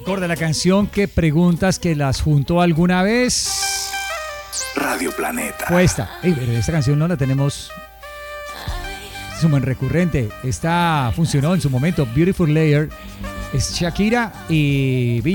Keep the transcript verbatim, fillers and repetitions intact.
Acorde la canción que preguntas que las juntó alguna vez. Radio Planeta. Fue esta. Ey, pero esta canción no la tenemos. Es un buen recurrente. Esta funcionó en su momento. Beautiful Layer. Es Shakira y